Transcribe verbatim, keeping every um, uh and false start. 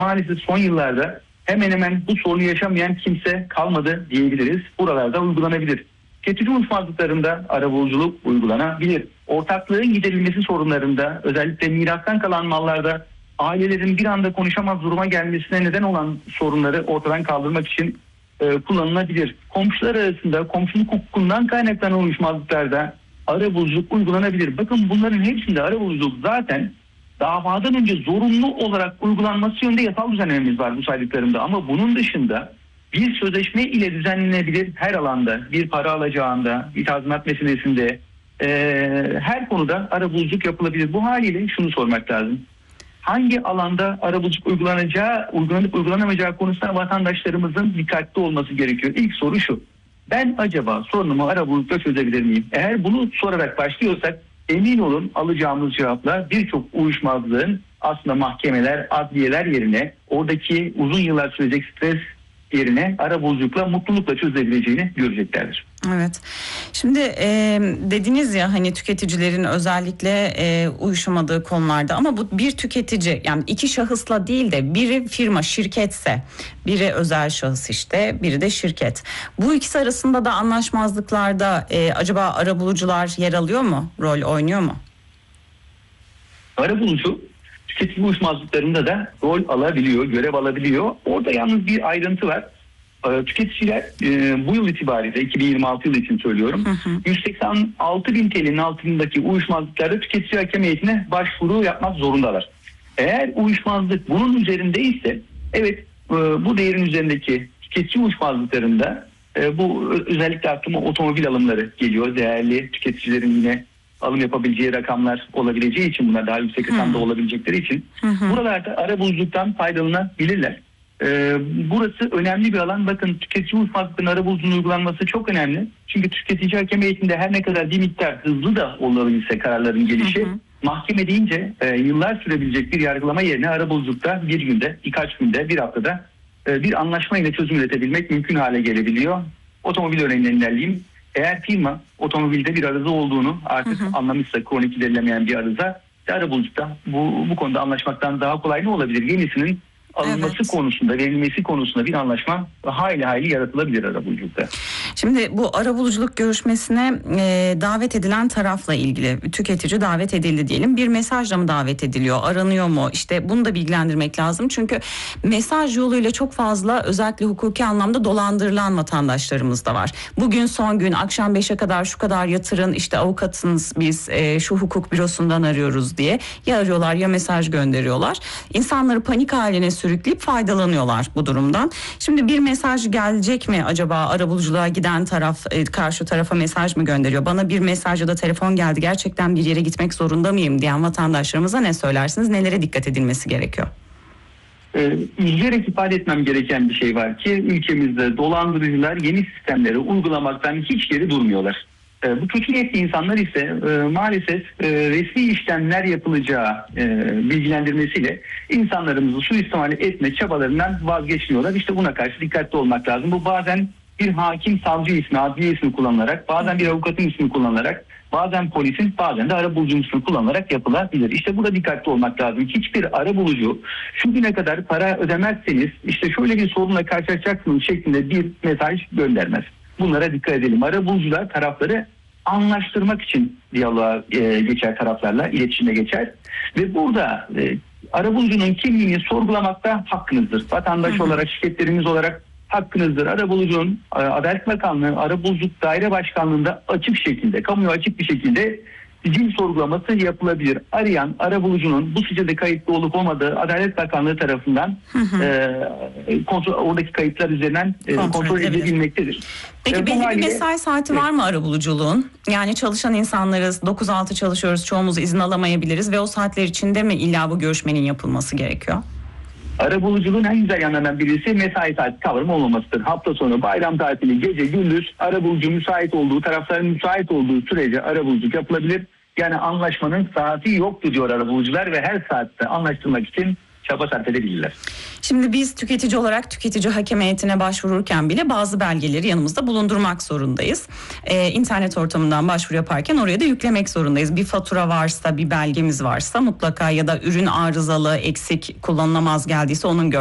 maalesef son yıllarda hemen hemen bu sorunu yaşamayan kimse kalmadı diyebiliriz. Buralarda uygulanabilir. Tüketici uyuşmazlıklarında arabuluculuk uygulanabilir. Ortaklığın giderilmesi sorunlarında, özellikle mirastan kalan mallarda ailelerin bir anda konuşamaz duruma gelmesine neden olan sorunları ortadan kaldırmak için e, kullanılabilir. Komşular arasında komşuluk hukukundan kaynaklanan uyuşmazlıklarda arabuluculuk uygulanabilir. Bakın bunların hepsinde arabuluculuk zaten davadan önce zorunlu olarak uygulanması yönünde yasal düzenlememiz var bu saydıklarımda. Ama bunun dışında bir sözleşme ile düzenlenebilir her alanda, bir para alacağında, bir tazminat meselesinde, e, her konuda arabuluculuk yapılabilir. Bu haliyle şunu sormak lazım. Hangi alanda arabuluculuk uygulanacağı, uygulanıp uygulanamayacağı konusunda vatandaşlarımızın dikkatli olması gerekiyor. İlk soru şu: ben acaba sorunumu arabuluculukla çözebilir miyim? Eğer bunu sorarak başlıyorsak emin olun alacağımız cevapla birçok uyuşmazlığın aslında mahkemeler, adliyeler yerine, oradaki uzun yıllar sürecek stres yerine arabuluculukla mutlulukla çözülebileceğini göreceklerdir. Evet. Şimdi e, dediniz ya hani tüketicilerin özellikle e, uyuşamadığı konularda, ama bu bir tüketici, yani iki şahısla değil de biri firma, şirketse, biri özel şahıs, işte biri de şirket. Bu ikisi arasında da anlaşmazlıklarda e, acaba arabulucular yer alıyor mu? Rol oynuyor mu? Arabulucu tüketici uyuşmazlıklarında da rol alabiliyor, görev alabiliyor. Orada yalnız bir ayrıntı var. Tüketiciler e, bu yıl itibariyle, iki bin yirmi altı yılı için söylüyorum, hı hı. yüz seksen altı bin T L'nin altındaki uyuşmazlıklarda tüketici hakem heyetine başvuru yapmak zorundalar. Eğer uyuşmazlık bunun üzerindeyse, evet e, bu değerin üzerindeki tüketici uyuşmazlıklarında e, bu özellikle aklıma otomobil alımları geliyor. Değerli tüketicilerin yine alım yapabileceği rakamlar olabileceği için, bunlar daha yüksek rakamda olabilecekleri için hı hı. buralarda arabuluculuktan faydalanabilirler. Ee, burası önemli bir alan. Bakın, tüketici uyuşmazlıklarının arabuluculuğun uygulanması çok önemli. Çünkü tüketici hakem heyetinde her ne kadar bir miktar hızlı da olabilse kararların gelişi, hı hı. mahkeme deyince e, yıllar sürebilecek bir yargılama yerine arabuluculukta bir günde, birkaç günde, bir haftada e, bir anlaşma ile çözüm üretebilmek mümkün hale gelebiliyor. Otomobil örneğinden ilerleyeyim. Eğer firma otomobilde bir arıza olduğunu artık hı hı. anlamışsa, kronik giderilemeyen bir arıza, arabuluculukta bu, bu konuda anlaşmaktan daha kolay ne olabilir? Yenisinin alınması evet. konusunda, verilmesi konusunda bir anlaşma hayli hayli yaratılabilir arabuluculukta. Şimdi bu arabuluculuk görüşmesine e, davet edilen tarafla ilgili, tüketici davet edildi diyelim. Bir mesajla mı davet ediliyor, aranıyor mu? İşte bunu da bilgilendirmek lazım. Çünkü mesaj yoluyla çok fazla, özellikle hukuki anlamda dolandırılan vatandaşlarımız da var. Bugün son gün, akşam beşe kadar şu kadar yatırın, işte avukatınız biz e, şu hukuk bürosundan arıyoruz diye ya arıyorlar ya mesaj gönderiyorlar. İnsanları panik haline sürükleyip faydalanıyorlar bu durumdan. Şimdi bir mesaj gelecek mi acaba? Arabuluculuğa giden taraf karşı tarafa mesaj mı gönderiyor? Bana bir mesaj ya da telefon geldi, gerçekten bir yere gitmek zorunda mıyım diyen vatandaşlarımıza ne söylersiniz? Nelere dikkat edilmesi gerekiyor? Ee, üzülerek ifade etmem gereken bir şey var ki ülkemizde dolandırıcılar yeni sistemleri uygulamaktan hiç geri durmuyorlar. Bu kötü niyetli insanlar ise e, maalesef e, resmi işlemler yapılacağı e, bilgilendirmesiyle insanlarımızı suistimal etme çabalarından vazgeçmiyorlar. İşte buna karşı dikkatli olmak lazım. Bu bazen bir hakim, savcı ismi, adliye ismi kullanılarak, bazen bir avukatın ismi kullanılarak, bazen polisin, bazen de arabulucunun ismi kullanılarak yapılabilir. İşte burada dikkatli olmak lazım. Hiçbir arabulucu şu güne kadar para ödemezseniz işte şöyle bir sorunla karşılaşacaksınız şeklinde bir mesaj göndermez. Bunlara dikkat edelim. Arabulucular tarafları anlaştırmak için diyaloğa e, geçer, taraflarla iletişime geçer. Ve burada e, arabulucunun kimliğini sorgulamakta hakkınızdır. Vatandaş hı hı. olarak, şirketlerimiz olarak hakkınızdır. Arabulucunun e, Adalet Bakanlığı, Arabuluculuk Daire Başkanlığı'nda açık şekilde, kamuya açık bir şekilde sicil sorgulaması yapılabilir. Arayan arabulucunun bu sicilde kayıtlı olup olmadığı Adalet Bakanlığı tarafından hı hı. E, kontrol, oradaki kayıtlar üzerinden e, kontrol, kontrol edilebilmektedir. Peki e, belli bir haliyle, mesai saati evet. var mı arabuluculuğun? Yani çalışan insanlarız, dokuz altı çalışıyoruz, çoğumuz izin alamayabiliriz ve o saatler içinde mi illa bu görüşmenin yapılması gerekiyor? Arabuluculuğun en güzel yanlarından birisi mesai saati kavramı olmamasıdır. Hafta sonu, bayram tatili, gece, gündüz arabulucu müsait olduğu, tarafların müsait olduğu sürece arabuluculuk yapılabilir. Yani anlaşmanın saati yoktu diyor arabulucular ve her saatte anlaştırmak için çaba sarf edebilirler. Şimdi Şimdi biz tüketici olarak tüketici hakem heyetine başvururken bile bazı belgeleri yanımızda bulundurmak zorundayız. Ee, internet ortamından başvuru yaparken oraya da yüklemek zorundayız. Bir fatura varsa, bir belgemiz varsa mutlaka ya da ürün arızalı, eksik, kullanılamaz geldiyse onun